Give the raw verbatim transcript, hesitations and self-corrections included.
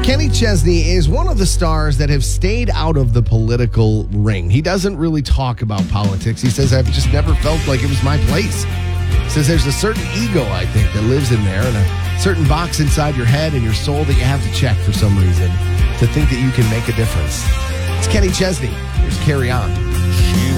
Kenny Chesney is one of the stars that have stayed out of the political ring. He doesn't really talk about politics. He says, I've just never felt like it was my place. He says there's a certain ego, I think, that lives in there and a certain box inside your head and your soul that you have to check for some reason to think that you can make a difference. It's Kenny Chesney. Here's Carry On.